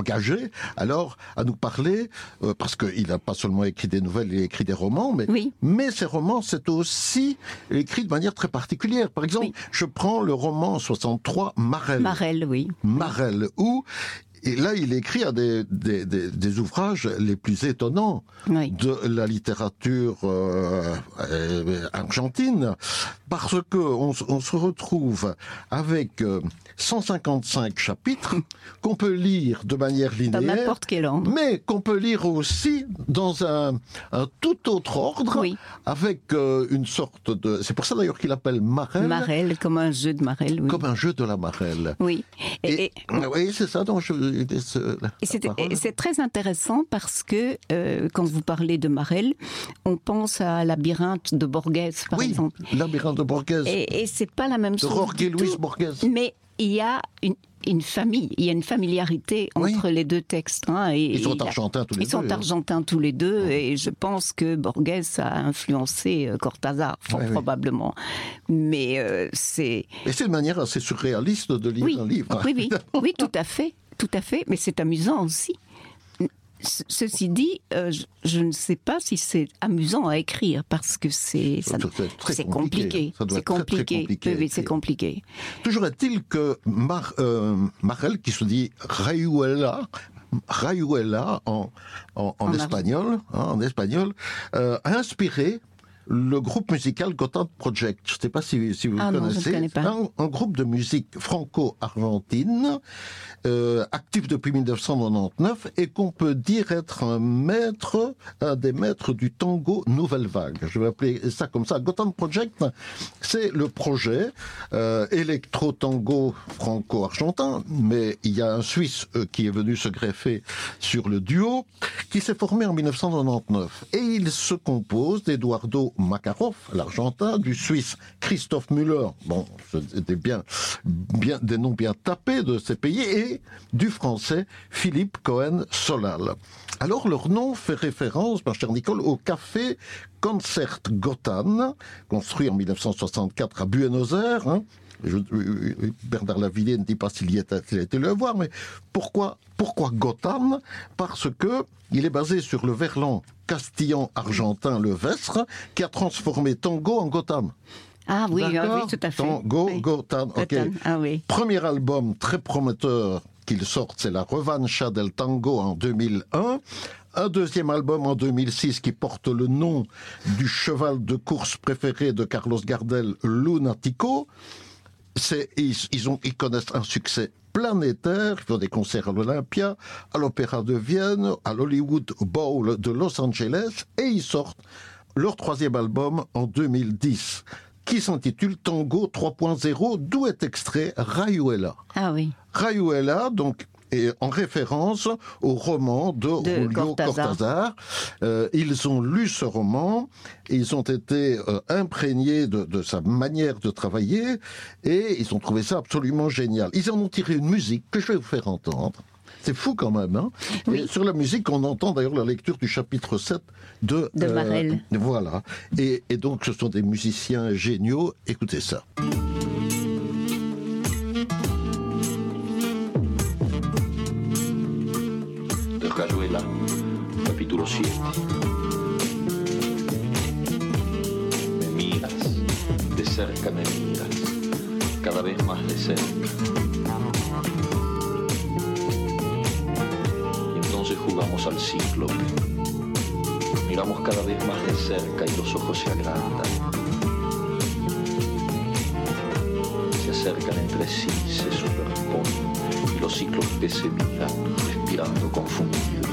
engagé alors à nous parler, parce qu'il n'a pas seulement écrit des nouvelles, il a écrit des romans, mais ces romans, c'est aussi écrit de manière très particulière. Par exemple, je prends le roman en 63, Marelle. Marelle, oui. Marelle, où... Et là, il écrit à des ouvrages les plus étonnants de la littérature argentine, parce que on se retrouve avec 155 chapitres qu'on peut lire de manière linéaire, dans n'importe quelle langue, mais qu'on peut lire aussi dans un tout autre ordre, avec une sorte de... C'est pour ça d'ailleurs qu'il appelle Marelle. Marelle, comme un jeu de Marelle, oui. Comme un jeu de la Marelle. Oui. Oui, c'est ça dont c'est très intéressant parce que quand vous parlez de Marelle, on pense à Labyrinthe de Borges, par exemple. Labyrinthe de Borges. Et c'est pas la même chose. Jorge Luis Borges. Mais il y a une famille, il y a une familiarité entre les deux textes. Ils sont argentins tous les deux. Ils sont argentins tous les deux, et je pense que Borges a influencé Cortázar, probablement. Mais c'est... Et c'est une manière assez surréaliste de lire un livre. Oui, tout à fait. Tout à fait, mais c'est amusant aussi. Ceci dit, je ne sais pas si c'est amusant à écrire, parce que c'est compliqué. C'est compliqué. Oui, c'est compliqué. Toujours est-il que Marelle, qui se dit Rayuela en espagnol, a inspiré le groupe musical Gotthard Project. Je ne sais pas si vous connaissez. Non, pas. Un groupe de musique franco-argentine, actif depuis 1999, et qu'on peut dire être un des maîtres du tango nouvelle vague. Je vais appeler ça comme ça. Gotthard Project, c'est le projet électro-tango franco-argentin, mais il y a un Suisse qui est venu se greffer sur le duo, qui s'est formé en 1999. Et il se compose d'Eduardo Makarov, l'Argentin, du Suisse Christophe Müller, bon, c'était bien des noms bien tapés de ces pays, et du Français Philippe Cohen-Solal. Alors leur nom fait référence, ma chère Nicole, au café Concert Gotham, construit en 1964 à Buenos Aires. Bernard Lavilliers ne dit pas s'il a été le voir, mais pourquoi Gotham? Parce que il est basé sur le verlan castillan argentin le Vesre, qui a transformé tango en Gotham. Ah oui, tout à fait. Tango, Gotham, ok. Ah, oui. Premier album très prometteur qu'il sorte, c'est la Revancha del Tango en 2001. Un deuxième album en 2006 qui porte le nom du cheval de course préféré de Carlos Gardel, Lunatico. Ils connaissent un succès planétaire. Ils font des concerts à l'Olympia, à l'Opéra de Vienne, à l'Hollywood Bowl de Los Angeles, et ils sortent leur troisième album en 2010, qui s'intitule Tango 3.0, d'où est extrait Rayuela. Ah oui. Rayuela, donc, et en référence au roman de Julio Cortázar. Ils ont lu ce roman, ils ont été imprégnés de sa manière de travailler, et ils ont trouvé ça absolument génial. Ils en ont tiré une musique que je vais vous faire entendre. C'est fou quand même, hein. Oui. Et sur la musique, on entend d'ailleurs la lecture du chapitre 7 de Marelle. Voilà. Et donc, ce sont des musiciens géniaux. Écoutez ça. Rayuela, capítulo 7. Me miras, de cerca me miras, cada vez más de cerca. Y entonces jugamos al cíclope. Miramos cada vez más de cerca y los ojos se agrandan. Se acercan entre sí, se superponen, y los cíclopes se miran, respirando confundidos.